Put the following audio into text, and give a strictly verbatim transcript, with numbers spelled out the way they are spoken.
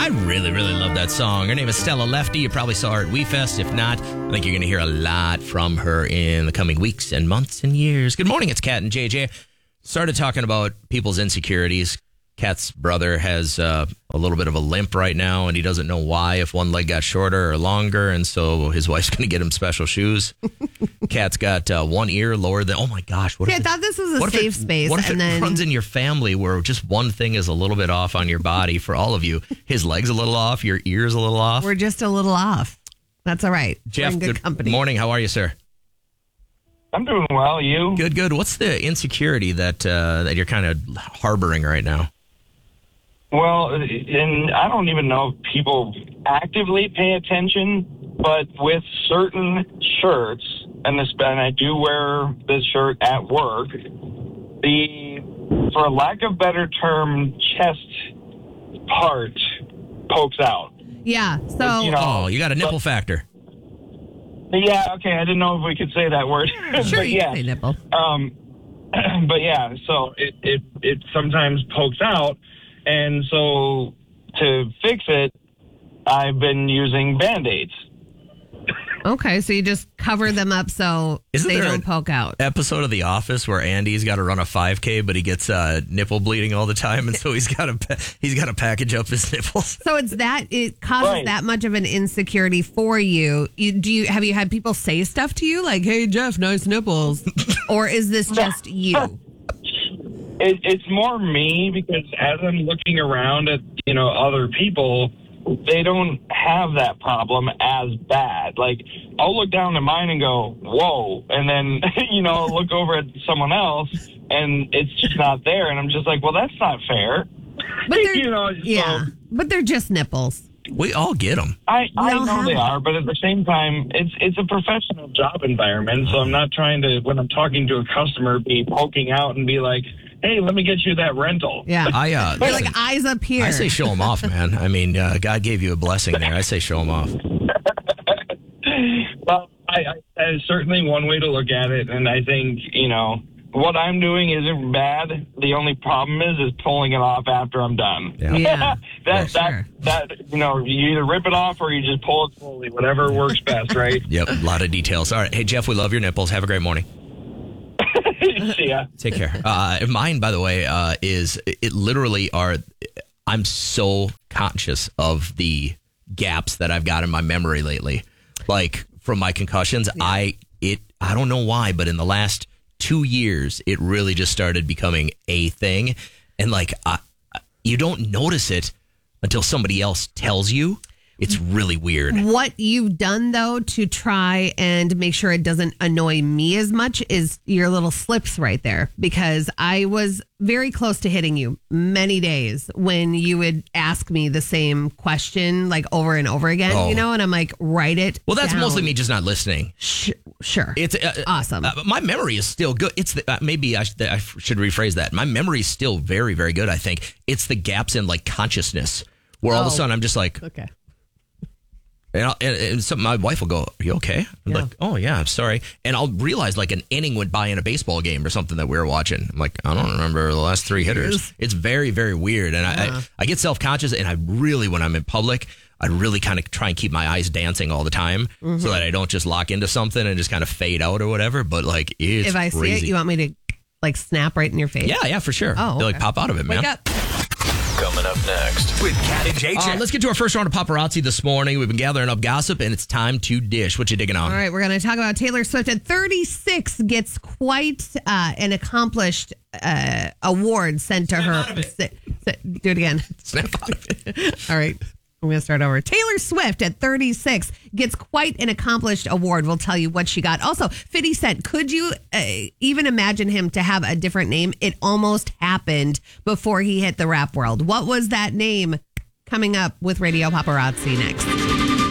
I really, really love that song. Her name is Stella Lefty. You probably saw her at WeFest. If not, I think you're going to hear a lot from her in the coming weeks and months and years. Good morning. It's Kat and J J. Started talking about people's insecurities. Kat's brother has uh, a little bit of a limp right now, and he doesn't know why, if one leg got shorter or longer, and so his wife's going to get him special shoes. Kat's got uh, one ear lower than, oh my gosh. What yeah, if I thought this was a it, safe space. What if and it then runs in your family where just one thing is a little bit off on your body for all of you? His leg's a little off, your ear's a little off. We're just a little off. That's all right. Jeff, we're in good, good company. morning. How are you, sir? I'm doing well. You? Good, good. What's the insecurity that uh, that you're kind of harboring right now? Well, and I don't even know if people actively pay attention, but with certain shirts, and this, and I do wear this shirt at work, the, for lack of better term, chest part pokes out. Yeah. So You know, Oh, you got a nipple factor. Yeah, okay, I didn't know if we could say that word. sure, but you yeah. can say nipple. Um, but yeah, so it, it, it sometimes pokes out. And so to fix it, I've been using Band-Aids. Okay, so you just cover them up so Isn't they there don't an poke out. Episode of The Office where Andy's got to run a five K, but he gets uh, nipple bleeding all the time, and so he's got to he's got to package up his nipples. So it's that it causes Right. that much of an insecurity for you. you. Do you have you had people say stuff to you like, "Hey Jeff, nice nipples," or is this just you? It, it's more me because as I'm looking around at, you know, other people, they don't have that problem as bad. Like, I'll look down at mine and go, whoa. And then, you know, I'll look over at someone else and it's just not there. And I'm just like, well, that's not fair. But they're you know, yeah, so but they're just nipples. We all get them. I, I all know have they it. are, but at the same time, it's it's a professional job environment. So I'm not trying to, when I'm talking to a customer, be poking out and be like, hey, let me get you that rental. Yeah, I uh, you're listen, like eyes up here. I say show them off, man. I mean, uh, God gave you a blessing there. I say show them off. Well, I, I, that is certainly one way to look at it, and I think, you know, what I'm doing isn't bad. The only problem is is pulling it off after I'm done. Yeah. Yeah. that, for that, sure. that, you know, you either rip it off or you just pull it slowly, whatever works best, right? Yep, a lot of details. All right, hey Jeff, we love your nipples. Have a great morning. See ya. Take care. Uh, mine, by the way, uh, is it literally are. I'm so conscious of the gaps that I've got in my memory lately, like from my concussions. Yeah. I it I don't know why, but in the last two years, it really just started becoming a thing, and like I, you don't notice it until somebody else tells you. It's really weird. What you've done, though, to try and make sure it doesn't annoy me as much is your little slips right there. Because I was very close to hitting you many days when you would ask me the same question like over and over again, Oh. you know, and I'm like, write it Well, that's down. mostly me just not listening. Sh- sure. It's uh, Awesome. Uh, my memory is still good. It's the, uh, maybe I, sh- I should rephrase that. My memory is still very, very good. I think it's the gaps in like consciousness where all of a Oh. sudden I'm just like, Okay. and, I'll, and, and so my wife will go, "Are you okay?" I'm Yeah. like, "Oh yeah, I'm sorry." And I'll realize like an inning went by in a baseball game or something that we were watching. I'm like, I don't remember the last three hitters. It's very, very weird, and I, I I get self conscious, and I really when I'm in public. I really kind of try and keep my eyes dancing all the time Mm-hmm. so that I don't just lock into something and just kind of fade out or whatever. But like, it's If I see crazy. it, you want me to like snap right in your face? Yeah, yeah, for sure. Oh, They like okay. pop out of it, man. Wake up. Coming up next with Kat and J J. Uh, let's get to our first round of paparazzi this morning. We've been gathering up gossip, and it's time to dish. What you digging on? All right, we're going to talk about Taylor Swift at thirty-six gets quite uh, an accomplished uh, award sent to her. Si- si- do it again. Snap out of it. All right. I'm going to start over. Taylor Swift at thirty-six gets quite an accomplished award. We'll tell you what she got. Also, fifty Cent, could you uh, even imagine him to have a different name? It almost happened before he hit the rap world. What was that name? Coming up with Radio Paparazzi next.